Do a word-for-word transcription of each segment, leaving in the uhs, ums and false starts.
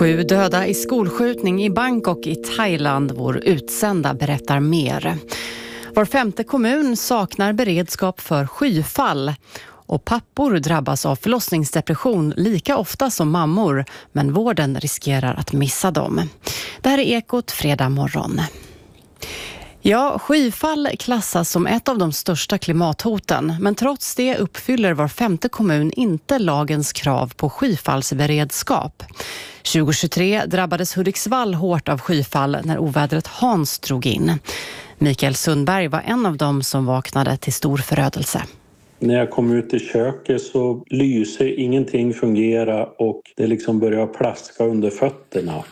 Sju döda i skolskjutning i Bangkok i Thailand. Vår utsända berättar mer. Var femte kommun saknar beredskap för skyfall. Och pappor drabbas av förlossningsdepression lika ofta som mammor. Men vården riskerar att missa dem. Det här är Ekot fredag morgon. Ja, skyfall klassas som ett av de största klimathoten, men trots det uppfyller var femte kommun inte lagens krav på skyfallsberedskap. tjugohundratjugotre drabbades Hudiksvall hårt av skyfall när ovädret Hans drog in. Mikael Sundberg var en av dem som vaknade till stor förödelse. När jag kom ut i köket så lyser, ingenting fungerar och det liksom börjar plaska under fötterna.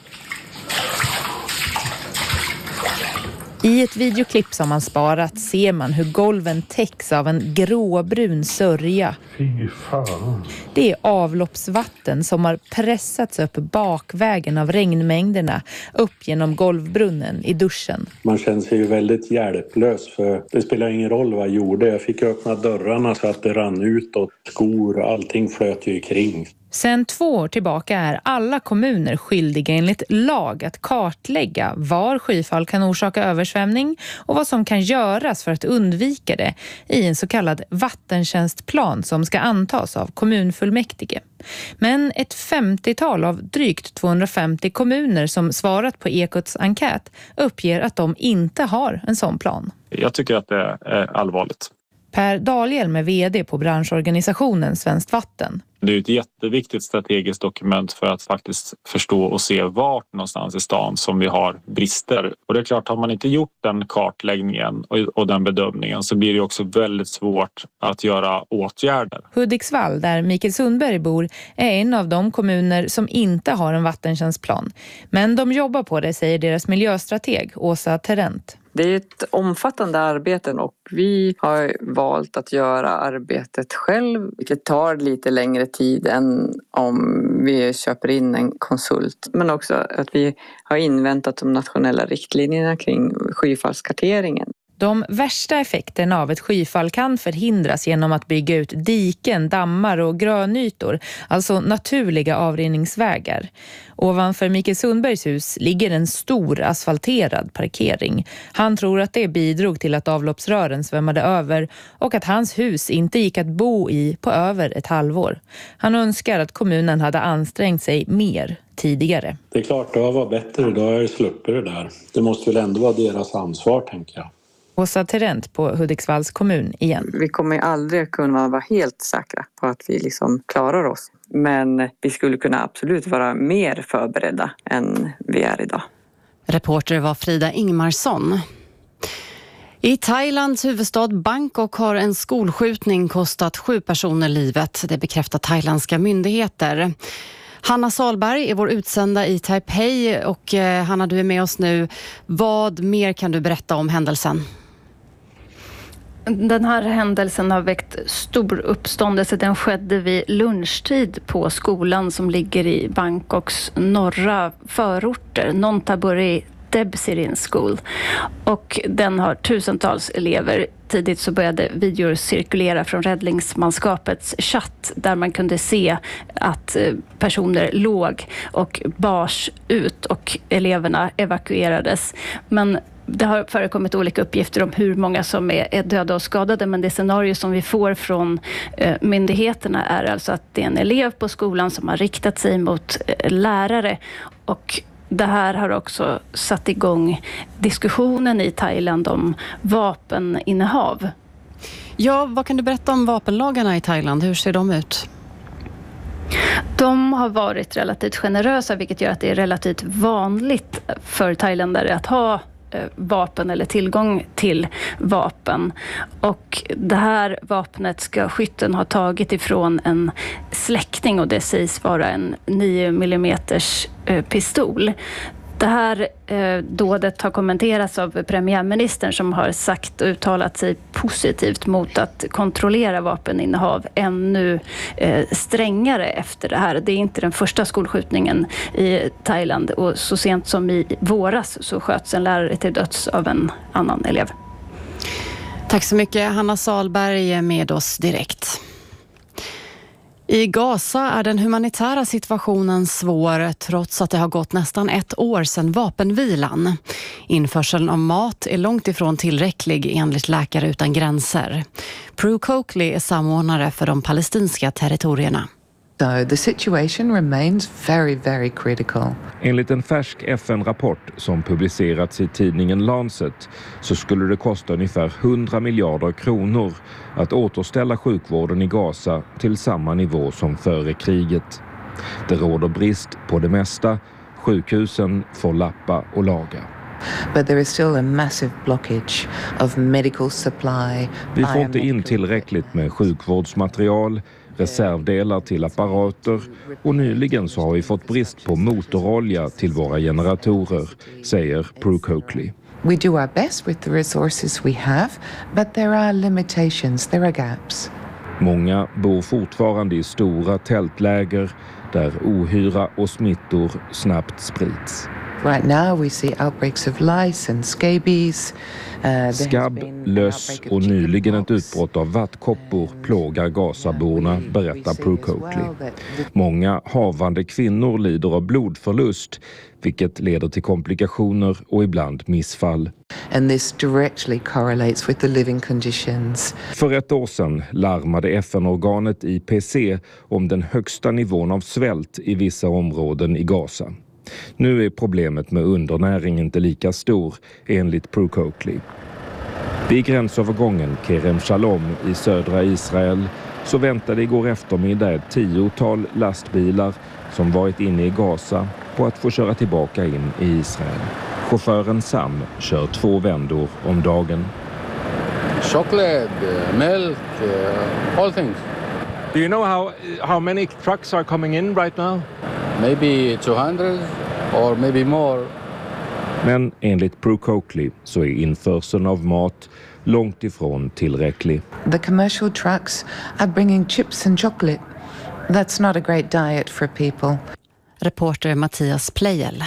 I ett videoklipp som man sparat ser man hur golven täcks av en gråbrun sörja. Fy fan. Det är avloppsvatten som har pressats upp bakvägen av regnmängderna upp genom golvbrunnen i duschen. Man känner sig ju väldigt hjälplös för det spelar ingen roll vad jag gjorde. Jag fick öppna dörrarna så att det rann ut och skor och allting flöt ju kring. Sen två år tillbaka är alla kommuner skyldiga enligt lag att kartlägga var skyfall kan orsaka översvämning och vad som kan göras för att undvika det i en så kallad vattentjänstplan som ska antas av kommunfullmäktige. Men ett femtiotal av drygt tvåhundrafemtio kommuner som svarat på Ekots enkät uppger att de inte har en sån plan. Jag tycker att det är allvarligt. Per Dahlhjelm är vd på branschorganisationen Svenskt Vatten. Det är ett jätteviktigt strategiskt dokument för att faktiskt förstå och se vart någonstans i stan som vi har brister. Och det är klart, har man inte gjort den kartläggningen och, och den bedömningen så blir det också väldigt svårt att göra åtgärder. Hudiksvall, där Mikael Sundberg bor, är en av de kommuner som inte har en vattentjänstplan. Men de jobbar på det, säger deras miljöstrateg Åsa Terent. Det är ett omfattande arbete och vi har valt att göra arbetet själv, vilket tar lite längre tid än om vi köper in en konsult. Men också att vi har inväntat de nationella riktlinjerna kring skyfallskarteringen. De värsta effekterna av ett skyfall kan förhindras genom att bygga ut diken, dammar och grönytor, alltså naturliga avrinningsvägar. Ovanför Mikael Sundbergs hus ligger en stor asfalterad parkering. Han tror att det bidrog till att avloppsrören svämmade över och att hans hus inte gick att bo i på över ett halvår. Han önskar att kommunen hade ansträngt sig mer tidigare. Det är klart, det var bättre, då har jag sluppit det där. Det måste väl ändå vara deras ansvar, tänker jag. Åsa Terent på Hudiksvalls kommun igen. Vi kommer aldrig kunna vara helt säkra på att vi liksom klarar oss. Men vi skulle kunna absolut vara mer förberedda än vi är idag. Reporter var Frida Ingmarsson. I Thailands huvudstad Bangkok har en skolskjutning kostat sju personer livet. Det bekräftar thailändska myndigheter. Hanna Salberg är vår utsända i Taipei och eh, Hanna, du är med oss nu. Vad mer kan du berätta om händelsen? Den här händelsen har väckt stor uppståndelse. Den skedde vid lunchtid på skolan som ligger i Bangkoks norra förorter, Nonthaburi Debsirin School. Och den har tusentals elever. Tidigt så började videor cirkulera från räddningsmanskapets chatt där man kunde se att personer låg och bars ut och eleverna evakuerades. Men det har förekommit olika uppgifter om hur många som är döda och skadade, men det scenario som vi får från eh, myndigheterna är alltså att det är en elev på skolan som har riktat sig mot eh, lärare, och det här har också satt igång diskussionen i Thailand om vapeninnehav. Ja, vad kan du berätta om vapenlagarna i Thailand? Hur ser de ut? De har varit relativt generösa, vilket gör att det är relativt vanligt för thailändare att ha vapen eller tillgång till vapen. Och det här vapnet ska skytten ha tagit ifrån en släkting, och det sägs vara en nio millimeters pistol. Det här eh, dådet har kommenterats av premiärministern som har sagt och uttalat sig positivt mot att kontrollera vapeninnehav ännu eh, strängare efter det här. Det är inte den första skolskjutningen i Thailand, och så sent som i våras så sköts en lärare till döds av en annan elev. Tack så mycket, Hanna Salberg med oss direkt. I Gaza är den humanitära situationen svår trots att det har gått nästan ett år sedan vapenvilan. Införseln av mat är långt ifrån tillräcklig enligt Läkare utan gränser. Prue Coakley är samordnare för de palestinska territorierna. So the situation remains very, very critical. Enligt en färsk F N-rapport som publicerats i tidningen Lancet så skulle det kosta ungefär hundra miljarder kronor att återställa sjukvården i Gaza till samma nivå som före kriget. Det råder brist på det mesta. Sjukhusen får lappa och laga. But there is still a massive blockage of medical supply. Vi får inte in tillräckligt med sjukvårdsmaterial, reservdelar till apparater och nyligen så har vi fått brist på motorolja till våra generatorer, säger Prue Coakley. We do our best with the resources we have, but there are limitations, there are gaps. Många bor fortfarande i stora tältläger där ohyra och smittor snabbt sprids. Right now we see outbreaks of lice and scabies. Uh, Skabb, löss och nyligen ett utbrott av vattkoppor plågar Gazaborna, berättar Prue Coakley. Många havande kvinnor lider av blodförlust, vilket leder till komplikationer och ibland missfall. And this directly correlates with the living conditions. För ett år sedan larmade F N-organet I P C om den högsta nivån av svält i vissa områden i Gaza. Nu är problemet med undernäring inte lika stor, enligt Prue Coakley. Vid gränsövergången Kerem Shalom i södra Israel så väntade igår eftermiddag ett tiotal lastbilar som varit inne i Gaza på att få köra tillbaka in i Israel. Chauffören Sam kör två vändor om dagen. Chocolate, milk, all things. Do you know how how many trucks are coming in right now? Maybe two hundred or maybe more. Men enligt Prue Coakley så är införseln av mat långt ifrån tillräcklig. The commercial trucks are bringing chips and chocolate. That's not a great diet for people. Reporter Mattias Plejel.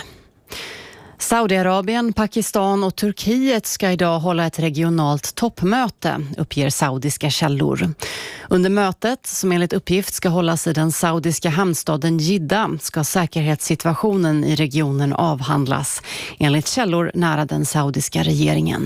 Saudiarabien, Pakistan och Turkiet ska idag hålla ett regionalt toppmöte, uppger saudiska källor. Under mötet, som enligt uppgift ska hållas i den saudiska hamnstaden Jeddah, ska säkerhetssituationen i regionen avhandlas, enligt källor nära den saudiska regeringen.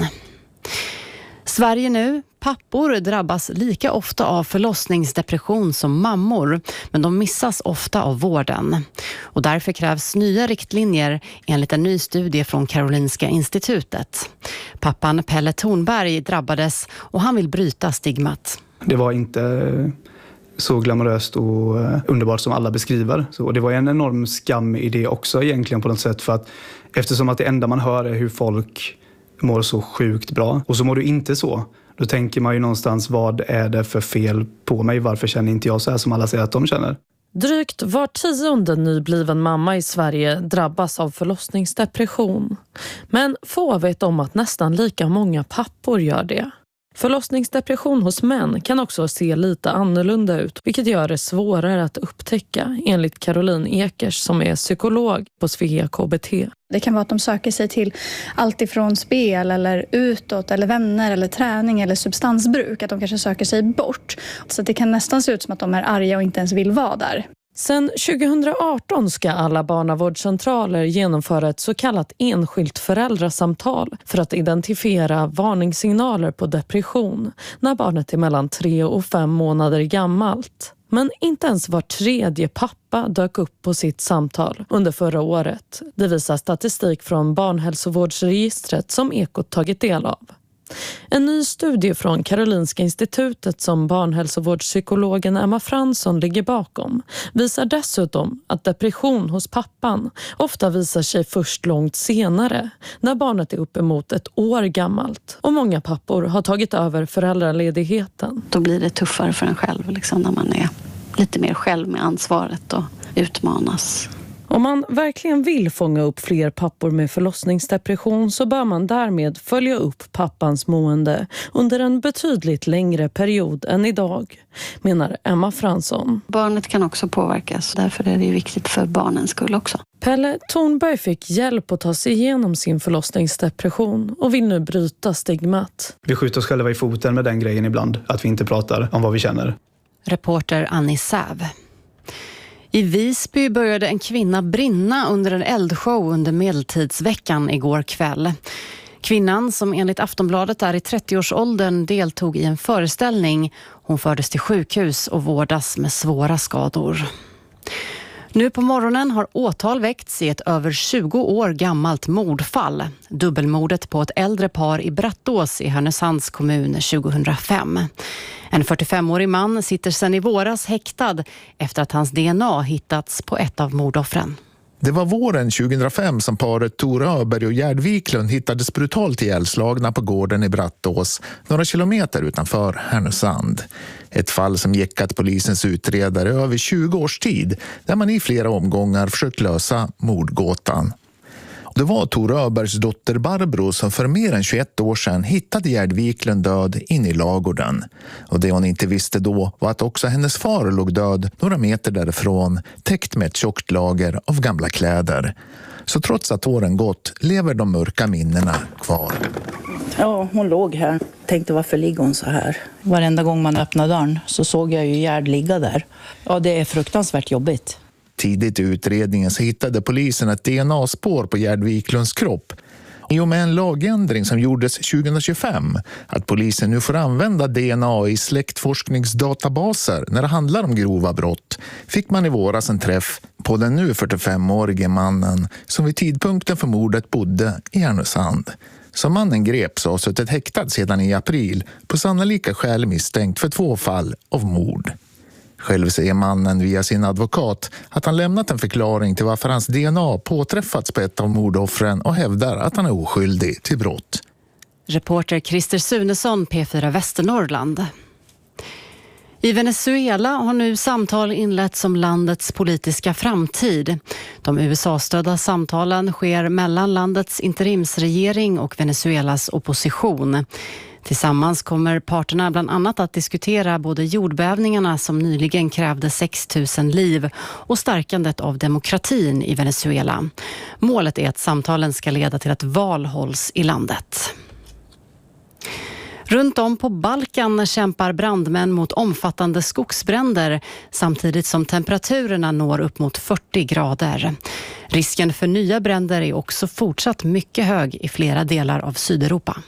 Sverige nu. Pappor drabbas lika ofta av förlossningsdepression som mammor, men de missas ofta av vården. Och därför krävs nya riktlinjer enligt en ny studie från Karolinska institutet. Pappan Pelle Thornberg drabbades och han vill bryta stigmat. Det var inte så glamoröst och underbart som alla beskriver. Så det var en enorm skam i det också egentligen på något sätt, för att eftersom att det enda man hör är hur folk mår så sjukt bra. Och så mår du inte så. Då tänker man ju någonstans, vad är det för fel på mig? Varför känner inte jag så här som alla säger att de känner? Drygt var tionde nybliven mamma i Sverige drabbas av förlossningsdepression. Men få vet om att nästan lika många pappor gör det. Förlossningsdepression hos män kan också se lite annorlunda ut, vilket gör det svårare att upptäcka, enligt Caroline Ekers som är psykolog på Svea K B T. Det kan vara att de söker sig till allt ifrån spel eller utåt eller vänner eller träning eller substansbruk, att de kanske söker sig bort. Så att det kan nästan se ut som att de är arga och inte ens vill vara där. Sen tjugohundraarton ska alla barnavårdscentraler genomföra ett så kallat enskilt föräldrasamtal för att identifiera varningssignaler på depression när barnet är mellan tre och fem månader gammalt. Men inte ens var tredje pappa dök upp på sitt samtal under förra året. Det visar statistik från barnhälsovårdsregistret som Ekot tagit del av. En ny studie från Karolinska institutet som barnhälsovårdspsykologen Emma Fransson ligger bakom visar dessutom att depression hos pappan ofta visar sig först långt senare, när barnet är uppemot ett år gammalt och många pappor har tagit över föräldraledigheten. Då blir det tuffare för en själv liksom, när man är lite mer själv med ansvaret och utmanas. Om man verkligen vill fånga upp fler pappor med förlossningsdepression så bör man därmed följa upp pappans mående under en betydligt längre period än idag, menar Emma Fransson. Barnet kan också påverkas, därför är det viktigt för barnens skull också. Pelle Thornberg fick hjälp att ta sig igenom sin förlossningsdepression och vill nu bryta stigmat. Vi skjuter oss själva i foten med den grejen ibland, att vi inte pratar om vad vi känner. Reporter Annie Säv. I Visby började en kvinna brinna under en eldshow under medeltidsveckan igår kväll. Kvinnan, som enligt Aftonbladet är i trettioårsåldern, deltog i en föreställning. Hon fördes till sjukhus och vårdas med svåra skador. Nu på morgonen har åtal väckts i ett över tjugo år gammalt mordfall. Dubbelmordet på ett äldre par i Brattås i Härnösands kommun tjugohundrafem. En fyrtiofemårig man sitter sedan i våras häktad efter att hans D N A hittats på ett av mordoffren. Det var våren tjugohundrafem som paret Tor Öberg och Gerd Wiklund hittades brutalt ihjälslagna på gården i Brattås, några kilometer utanför Härnösand. Ett fall som gäckat polisens utredare över tjugo års tid, där man i flera omgångar försökt lösa mordgåtan. Det var Tor Öbergs dotter Barbro som för mer än tjugoett år sedan hittade Gerd Wiklund död in i lagården. Och det hon inte visste då var att också hennes far låg död några meter därifrån, täckt med ett tjockt lager av gamla kläder. Så trots att åren gått lever de mörka minnena kvar. Ja, hon låg här. Tänkte, varför ligger hon så här? Varenda gång man öppnade dörren så såg jag ju Gerd ligga där. Ja, det är fruktansvärt jobbigt. Tidigt i utredningen så hittade polisen ett D N A-spår på Gerd Wiklunds kropp. I och med en lagändring som gjordes tjugohundratjugofem, att polisen nu får använda D N A i släktforskningsdatabaser när det handlar om grova brott, fick man i våras en träff på den nu fyrtiofemårige mannen som vid tidpunkten för mordet bodde i Härnösand. Som mannen greps och suttit häktad sedan i april på sannolika skäl misstänkt för två fall av mord. Själv säger mannen via sin advokat att han lämnat en förklaring till varför hans D N A påträffats på ett av mordoffren och hävdar att han är oskyldig till brott. Reporter Christer Sunesson, P fyra Västernorrland. I Venezuela har nu samtal inletts om landets politiska framtid. De U S A-stödda samtalen sker mellan landets interimsregering och Venezuelas opposition. Tillsammans kommer parterna bland annat att diskutera både jordbävningarna som nyligen krävde sex tusen liv och stärkandet av demokratin i Venezuela. Målet är att samtalen ska leda till att val hålls i landet. Runt om på Balkan kämpar brandmän mot omfattande skogsbränder samtidigt som temperaturerna når upp mot fyrtio grader. Risken för nya bränder är också fortsatt mycket hög i flera delar av Sydeuropa.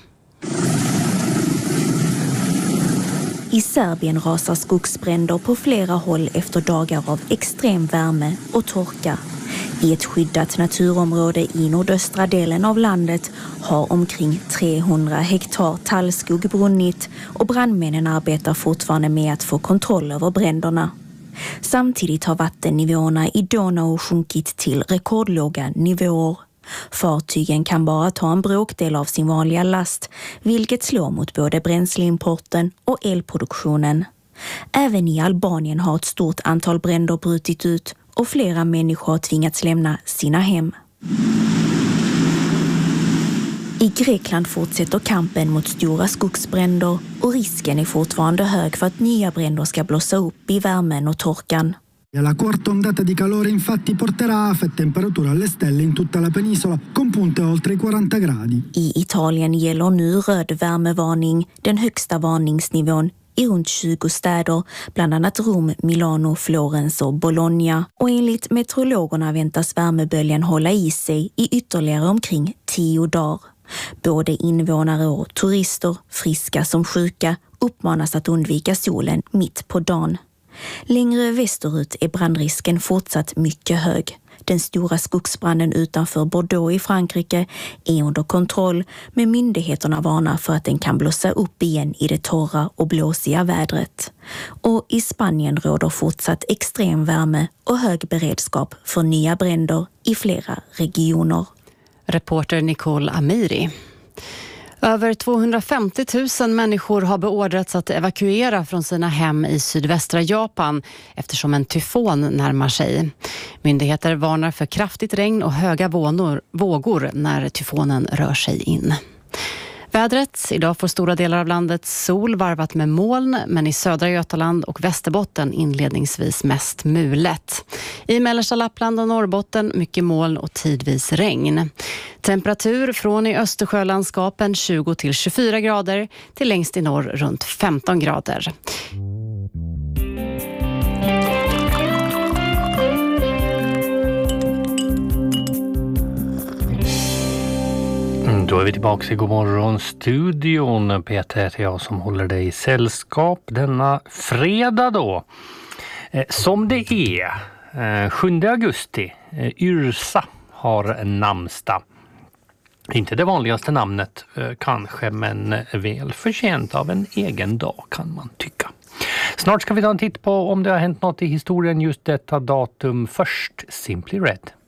I Serbien rasar skogsbränder på flera håll efter dagar av extrem värme och torka. I ett skyddat naturområde i nordöstra delen av landet har omkring trehundra hektar tallskog brunnit och brandmännen arbetar fortfarande med att få kontroll över bränderna. Samtidigt har vattennivåerna i Donau sjunkit till rekordlåga nivåer. Fartygen kan bara ta en bråkdel av sin vanliga last, vilket slår mot både bränsleimporten och elproduktionen. Även i Albanien har ett stort antal bränder brutit ut och flera människor har tvingats lämna sina hem. I Grekland fortsätter kampen mot stora skogsbränder och risken är fortfarande hög för att nya bränder ska blossa upp i värmen och torkan. La quarta ondata di calore infatti porterà a temperatura alle stelle in tutta la penisola con punte oltre quaranta gradi. I Italien gäller nu röd värmevarning, den högsta varningsnivån i runt tjugo städer, bland annat Rom, Milano, Florens och Bologna. Och enligt meteorologerna väntas värmeböljan hålla i sig i ytterligare omkring tio dagar. Både invånare och turister, friska som sjuka, uppmanas att undvika solen mitt på dagen. Längre västerut är brandrisken fortsatt mycket hög. Den stora skogsbranden utanför Bordeaux i Frankrike är under kontroll, men myndigheterna varnar för att den kan blossa upp igen i det torra och blåsiga vädret. Och i Spanien råder fortsatt extrem värme och hög beredskap för nya bränder i flera regioner. Reporter Nicole Amiri. Över tvåhundrafemtio tusen människor har beordrats att evakuera från sina hem i sydvästra Japan eftersom en tyfon närmar sig. Myndigheter varnar för kraftigt regn och höga vågor när tyfonen rör sig in. Vädret. Idag får stora delar av landet sol varvat med moln, men i södra Götaland och Västerbotten inledningsvis mest mulet. I mellersta Lappland och Norrbotten mycket moln och tidvis regn. Temperatur från i Östersjölandskapen tjugo till tjugofyra grader till längst i norr runt femton grader. Då är vi tillbaka i Godmorgon-studion. Peter heter jag som håller dig i sällskap denna fredag då. Eh, som det är, eh, sjunde augusti, eh, Yrsa har namnsdag. Inte det vanligaste namnet eh, kanske, men väl förtjänt av en egen dag kan man tycka. Snart ska vi ta en titt på om det har hänt något i historien just detta datum. Först Simply Red.